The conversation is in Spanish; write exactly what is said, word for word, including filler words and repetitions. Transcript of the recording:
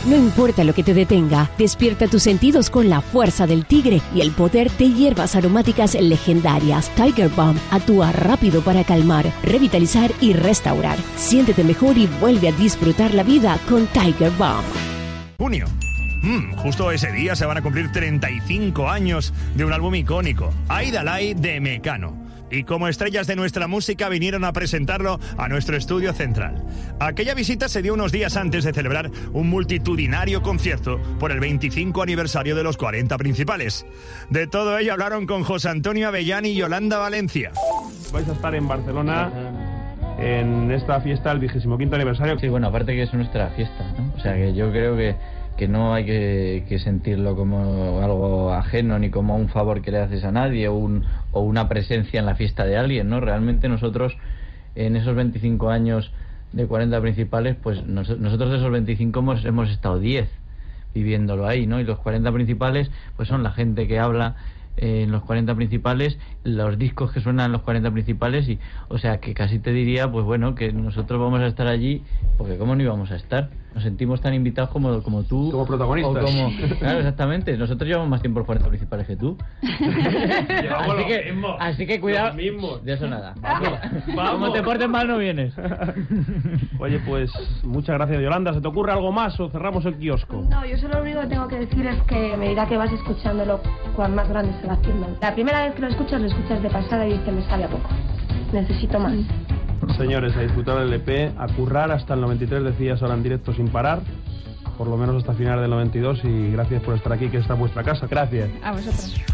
No importa lo que te detenga, despierta tus sentidos con la fuerza del tigre y el poder de hierbas aromáticas legendarias. Tiger Balm actúa rápido para calmar, revitalizar y restaurar. Siéntete mejor y vuelve a disfrutar la vida con Tiger Balm. Junio. Mm, justo ese día se van a cumplir treinta y cinco años de un álbum icónico, Aidalai de Mecano. Y como estrellas de nuestra música vinieron a presentarlo a nuestro estudio central. Aquella visita se dio unos días antes de celebrar un multitudinario concierto por el veinticinco aniversario de los cuarenta principales. De todo ello hablaron con José Antonio Avellán y Yolanda Valencia. Vais a estar en Barcelona en esta fiesta, el vigésimo quinto aniversario. Sí, bueno, aparte que es nuestra fiesta, ¿no? O sea que yo creo que, que no hay que, que sentirlo como algo ajeno ni como un favor que le haces a nadie o, un, o una presencia en la fiesta de alguien, ¿no? Realmente nosotros en esos veinticinco años de cuarenta principales, pues nos, nosotros de esos veinticinco hemos, hemos estado diez viviéndolo ahí, ¿no? Y los cuarenta principales pues son la gente que habla en los cuarenta principales, los discos que suenan en los cuarenta principales, y o sea que casi te diría, pues bueno, que nosotros vamos a estar allí, porque cómo no íbamos a estar, nos sentimos tan invitados como, como tú, como protagonistas, o como, claro, exactamente, nosotros llevamos más tiempo en los cuarenta principales que tú. así, que, mismo, así que cuidado, de eso nada. Vamos, vamos. Como te portes mal no vienes. Oye, pues muchas gracias, Yolanda. ¿Se te ocurre algo más o cerramos el kiosco? No, yo solo lo único que tengo que decir es que a medida que vas escuchándolo, cuán más grande se va haciendo. La primera vez que lo escuchas, lo escuchas de pasada y dices, me sale a poco, necesito más. Señores, a disfrutar del E P, a currar hasta el noventa y tres, decías ahora en directo sin parar, por lo menos hasta final del noventa y dos, y gracias por estar aquí, que esta es vuestra casa. Gracias. A vosotros.